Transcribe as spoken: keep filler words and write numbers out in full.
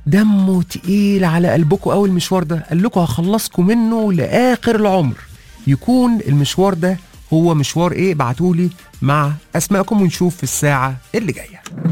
دمه تقيل على قلبكم قوي المشوار ده، قال لكم هخلصكم منه لاخر العمر. يكون المشوار ده هو مشوار ايه؟ ابعتولي مع اسمائكم ونشوف في الساعه اللي جايه.